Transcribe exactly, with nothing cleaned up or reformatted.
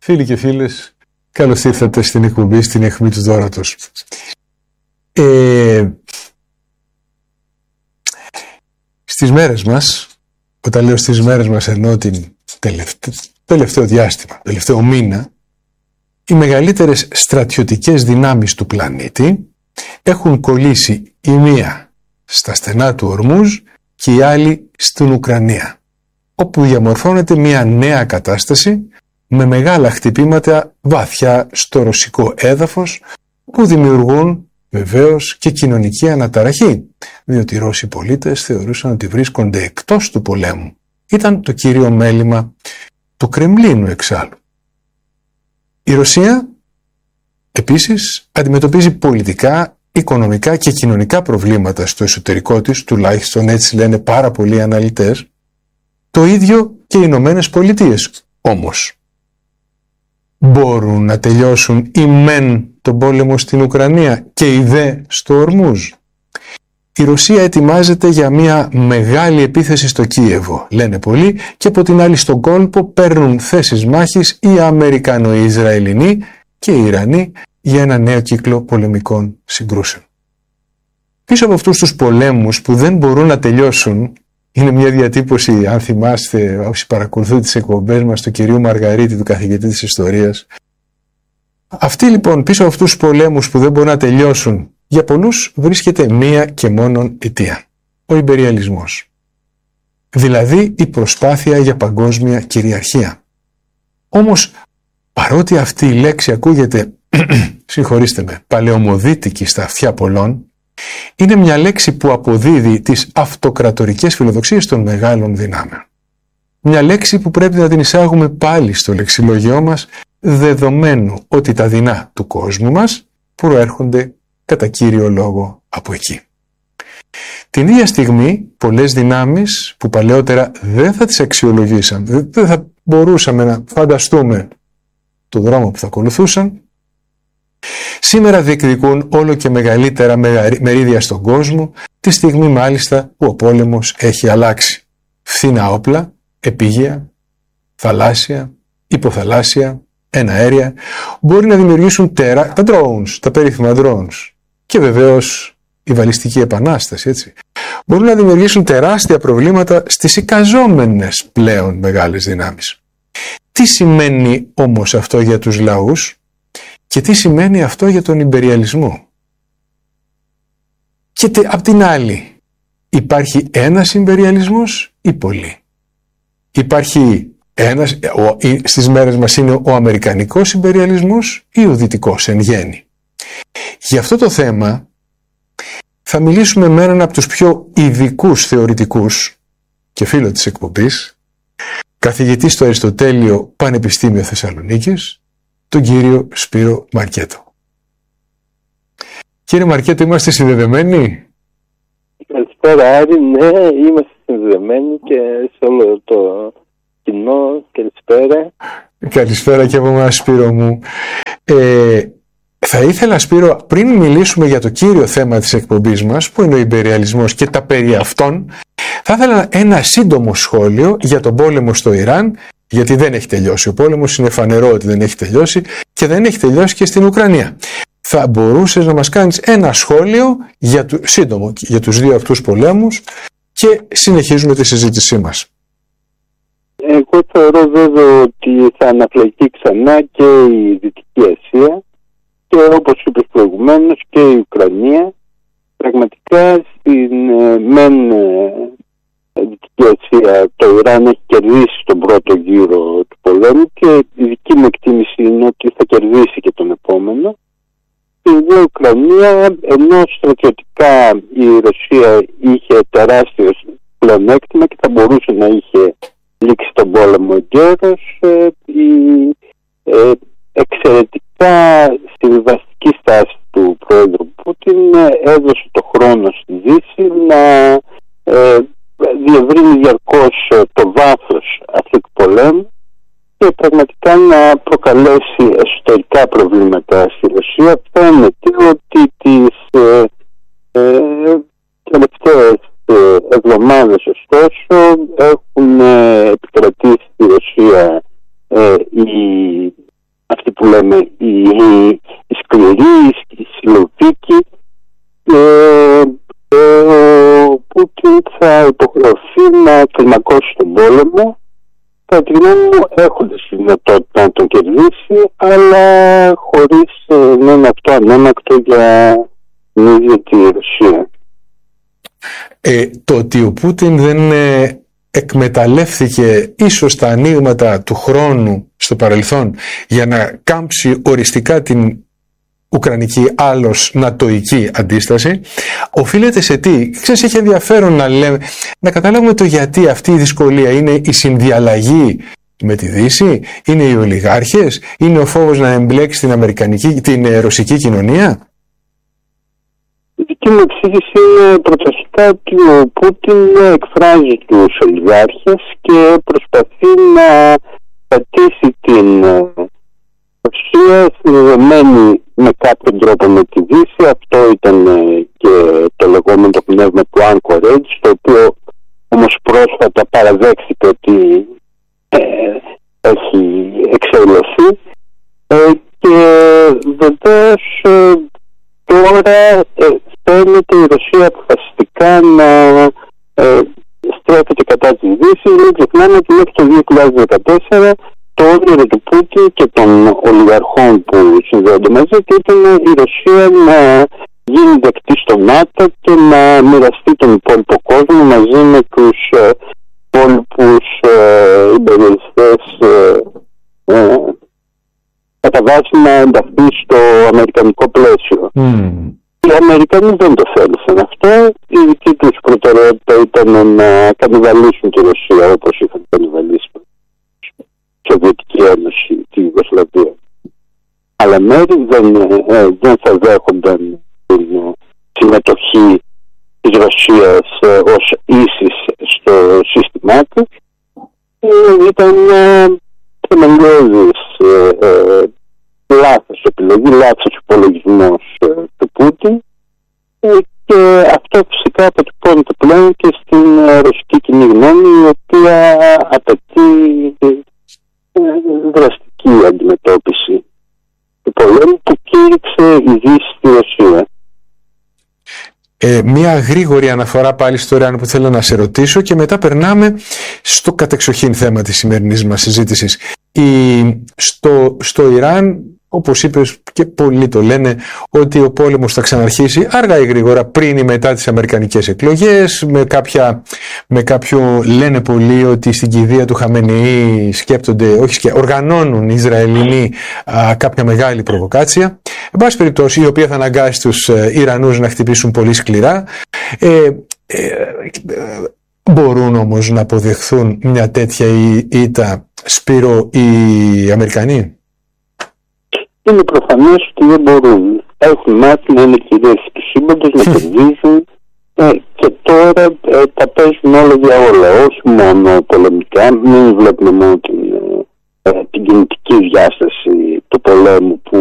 Φίλοι και φίλες, καλώς ήρθατε στην εκπομπή, στην αιχμή του δώρατος. Ε, στις μέρες μας, όταν λέω στις μέρες μας εννοώ την τελευταίο, τελευταίο διάστημα, τελευταίο μήνα, οι μεγαλύτερες στρατιωτικές δυνάμεις του πλανήτη έχουν κολλήσει η μία στα στενά του Ορμούζ και η άλλη στην Ουκρανία, όπου διαμορφώνεται μια νέα κατάσταση με μεγάλα χτυπήματα βαθιά στο ρωσικό έδαφος που δημιουργούν βεβαίως και κοινωνική αναταραχή, διότι οι Ρώσοι πολίτες θεωρούσαν ότι βρίσκονται εκτός του πολέμου. Ήταν το κύριο μέλημα του Κρεμλίνου εξάλλου. Η Ρωσία επίσης αντιμετωπίζει πολιτικά, οικονομικά και κοινωνικά προβλήματα στο εσωτερικό της, τουλάχιστον έτσι λένε πάρα πολλοί αναλυτές, το ίδιο και οι Ηνωμένες Πολιτείες. Όμως, μπορούν να τελειώσουν οι μεν τον πόλεμο στην Ουκρανία και οι δε στο Ορμούζ? Η Ρωσία ετοιμάζεται για μια μεγάλη επίθεση στο Κίεβο, λένε πολλοί, και από την άλλη στον κόλπο παίρνουν θέσεις μάχης οι Αμερικανο-Ισραηλινοί και οι Ιρανοί για ένα νέο κύκλο πολεμικών συγκρούσεων. Πίσω από αυτούς τους πολέμους που δεν μπορούν να τελειώσουν, είναι μια διατύπωση, αν θυμάστε, όσοι παρακολουθούν τις εκπομπές μας, του κυρίου Μαργαρίτη, του καθηγητή της ιστορίας. Αυτοί λοιπόν, πίσω από αυτούς τους πολέμους που δεν μπορούν να τελειώσουν, για πολλούς βρίσκεται μία και μόνον αιτία: ο ιμπεριαλισμός. Δηλαδή η προσπάθεια για παγκόσμια κυριαρχία. Όμως, παρότι αυτή η λέξη ακούγεται, συγχωρήστε με, παλαιομοδίτικη στα αυτιά πολλών, είναι μια λέξη που αποδίδει τις αυτοκρατορικές φιλοδοξίες των μεγάλων δυνάμεων. Μια λέξη που πρέπει να την εισάγουμε πάλι στο λεξιλόγιό μας, δεδομένου ότι τα δεινά του κόσμου μας προέρχονται κατά κύριο λόγο από εκεί. Την ίδια στιγμή, πολλές δυνάμεις που παλαιότερα δεν θα τις αξιολογήσαμε, δεν θα μπορούσαμε να φανταστούμε το δρόμο που θα ακολουθούσαν, σήμερα διεκδικούν όλο και μεγαλύτερα μερίδια στον κόσμο, τη στιγμή μάλιστα που ο πόλεμος έχει αλλάξει. Φθηνά όπλα, επίγεια, θαλάσσια, υποθαλάσσια, εναέρια, μπορεί να δημιουργήσουν τέρα, τα drones, τα περίφημα drones, και βεβαίως η βαλιστική επανάσταση, έτσι, μπορούν να δημιουργήσουν τεράστια προβλήματα στις εικαζόμενες πλέον μεγάλες δυνάμεις. Τι σημαίνει όμως αυτό για τους λαούς? Και τι σημαίνει αυτό για τον ιμπεριαλισμό? Και απ' την άλλη, υπάρχει ένας ιμπεριαλισμός ή πολλοί? Υπάρχει ένας, ο, στις μέρες μας είναι ο αμερικανικός ιμπεριαλισμός ή ο δυτικός εν γέννη? Για αυτό το θέμα θα μιλήσουμε με έναν από τους πιο ειδικούς θεωρητικούς και φίλο της εκπομπής, καθηγητή στο Αριστοτέλειο Πανεπιστήμιο Θεσσαλονίκης, τον κύριο Σπύρο Μαρκέτο. Κύριε Μαρκέτο, είμαστε συνδεδεμένοι? Καλησπέρα Άρη, ναι, είμαστε συνδεδεμένοι και σε όλο το κοινό, καλησπέρα. Καλησπέρα και από εμάς, Σπύρο μου. Ε, θα ήθελα, Σπύρο, πριν μιλήσουμε για το κύριο θέμα της εκπομπής μας, που είναι ο ιμπεριαλισμός και τα περί αυτών, θα ήθελα ένα σύντομο σχόλιο για τον πόλεμο στο Ιράν, γιατί δεν έχει τελειώσει ο πόλεμος, είναι φανερό ότι δεν έχει τελειώσει και δεν έχει τελειώσει και στην Ουκρανία. Θα μπορούσες να μας κάνεις ένα σχόλιο για το, σύντομο για τους δύο αυτούς πολέμους και συνεχίζουμε τη συζήτησή μας. Εγώ θεωρώ βέβαια ότι θα αναφλεγεί ξανά και η Δυτική Ασία και, όπως είπες προηγουμένως, και η Ουκρανία. Πραγματικά στην ε, μεν ε, Δυτική Ασία το Ιράν έχει κερδίσει τον πρώτο γύρο του πολέμου και η δική μου εκτίμηση είναι ότι θα κερδίσει και τον επόμενο. Στην δε Ουκρανία, ενώ στρατιωτικά η Ρωσία είχε τεράστιο πλεονέκτημα και θα μπορούσε να είχε λήξει τον πόλεμο εγκαίρως, ε, η ε, εξαιρετικά συμβιβαστική στάση του πρόεδρου Πούτιν έδωσε το χρόνο στη Δύση να ε, διευρύνει διαρκώς το βάθος αυτού του πολέμου και πραγματικά να προκαλέσει εσωτερικά προβλήματα στη Ρωσία. Φαίνεται ότι τις ε, ε, τελευταίες ε, εβδομάδες ωστόσο έχουν ε, επικρατήσει στη Ρωσία ε, η λέμε, η, η σκληρή, η συλλογική, ε, ε, ο Πούτιν θα υποχρεωθεί να κλιμακώσει τον πόλεμο, κατά τη γνώμη μου έχοντας τη δυνατότητα να τον κερδίσει, αλλά χωρίς ε, να είναι αυτό ανέμακτο για την ίδια τη Ρωσία. Ε, το ότι ο Πούτιν δεν ε, εκμεταλλεύθηκε ίσως τα ανοίγματα του χρόνου στο παρελθόν για να κάμψει οριστικά την ουκρανική άλλος νατοϊκή αντίσταση, οφείλεται σε τι? Ξέρεις, έχει ενδιαφέρον να λέμε, να καταλάβουμε το γιατί αυτή η δυσκολία. Είναι η συνδιαλλαγή με τη Δύση, είναι οι ολιγάρχες, είναι ο φόβος να εμπλέξει την, αμερικανική, την ε, ρωσική κοινωνία. Η δική μου εξήγηση είναι πρωταρχικά ότι ο Πούτιν εκφράζει τους ολιγάρχες και προσπαθεί να πατήσει την Ρωσία συνδεδεμένη με κάποιον τρόπο με τη Δύση. Αυτό ήταν και το λεγόμενο το πνεύμα του Anchorage, το οποίο όμως πρόσφατα παραδέχθηκε ότι ε, έχει εξελιχθεί. Ε, και βεβαίως ε, τώρα ε, φαίνεται η Ρωσία αποφασιστικά να ε, στρέφεται κατά της Δύσης. Μην ξεχνάμε ότι μέχρι το δύο χιλιάδες δεκατέσσερα το όνειρο του Πούτιν και των ολιγαρχών που συνδέονται μαζί του ήταν η Ρωσία να γίνει δεκτή στο ΝΑΤΟ και να μοιραστεί τον υπόλοιπο κόσμο μαζί με τους ε, υπόλοιπους ε, υπεριαλιστές ε, ε, κατά βάση να ενταχθεί στο αμερικανικό πλαίσιο. Mm. Οι Αμερικανοί δεν το θέλησαν αυτό. Η δική τους προτεραιότητα ήταν να κανιβαλίσουν τη Ρωσία όπως είχαν κανιβαλίσει τη Σοβιετική Ένωση, τη Ιουγκοσλαβία. Αλλά μέρη δεν, ε, δεν θα δέχονταν την συμμετοχή της Ρωσίας ε, ως ίσης στο σύστημά τους. Ε, ήταν ε, θεμελιώδης ε, ε, λάθος επιλογή, λάθος υπολογισμός ε, του Πούτιν, ε, και αυτό φυσικά αποτυπώνεται πλέον και στην ε, ρωσική κοινή γνώμη, η οποία απαιτεί ε, δραστική αντιμετώπιση του πολέμου που κήρυξε η Δύση στη Ρωσία. Ε, μία γρήγορη αναφορά πάλι στο Ιράν που θέλω να σε ρωτήσω και μετά περνάμε στο κατεξοχήν θέμα της σημερινής μας συζήτησης. Η, στο, στο Ιράν, όπως είπες και πολλοί το λένε, ότι ο πόλεμος θα ξαναρχίσει αργά ή γρήγορα πριν ή μετά τις αμερικανικές εκλογές, με, κάποια, με κάποιο, λένε πολλοί ότι στην κηδεία του Χαμενεή σκέπτονται, όχι σκέ, οργανώνουν οι Ισραηλινοί α, κάποια μεγάλη προβοκάτσια, εν πάση περιπτώσει, η οποία θα αναγκάσει τους ε, Ιρανούς να χτυπήσουν πολύ σκληρά. Ε, ε, ε, μπορούν όμως να αποδεχθούν μια τέτοια ήττα, Σπύρο, οι Αμερικανοί? Είναι προφανές ότι δεν μπορούν. Έχουν μάθει να είναι κυρίες του σύμπαντος, να κερδίζουν ε, και τώρα ε, τα παίζουν όλα για όλα. Όχι μόνο πολεμικά, μην βλέπουμε μόνο την, ε, την κινητική διάσταση του πολέμου που